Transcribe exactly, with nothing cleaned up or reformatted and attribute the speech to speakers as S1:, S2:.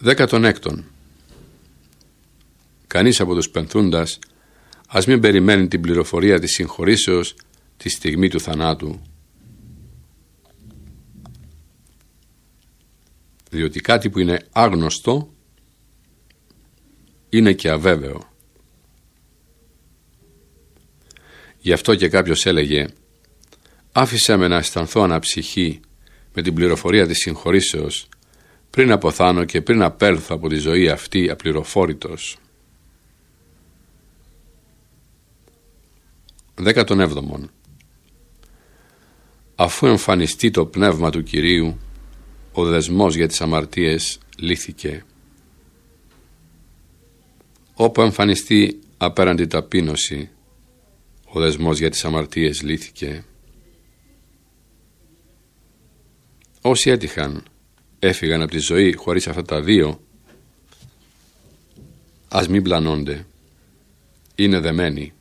S1: Δέκατον έκτον. Κανείς από τους πενθούντας ας μην περιμένει την πληροφορία της συγχωρήσεως τη στιγμή του θανάτου, διότι κάτι που είναι άγνωστο είναι και αβέβαιο. Γι' αυτό και κάποιος έλεγε «Άφησέ με να αισθανθώ αναψυχή με την πληροφορία της συγχωρήσεως πριν αποθάνω και πριν απέλθω από τη ζωή αυτή απληροφόρητος». Δέκατον έβδομον. Αφού εμφανιστεί το πνεύμα του Κυρίου, ο δεσμός για τις αμαρτίες λύθηκε. Όπου εμφανιστεί απέραντη ταπείνωση, ο δεσμός για τις αμαρτίες λύθηκε. Όσοι έτυχαν έφυγαν από τη ζωή χωρίς αυτά τα δύο, ας μην πλανώνται, είναι δεμένοι.